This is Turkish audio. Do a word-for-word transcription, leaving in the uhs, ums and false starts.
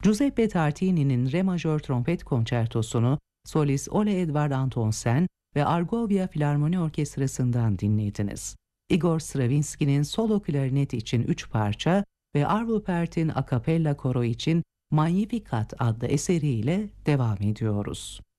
Giuseppe Tartini'nin Re majör trompet konçertosunu solist Ole Edvard Antonsen ve Argovia Filarmoni Orkestrası'ndan dinlediniz. Igor Stravinsky'nin solo klarnet için üç parça ve Arvo Pärt'in a cappella koro için Magnificat adlı eseriyle devam ediyoruz.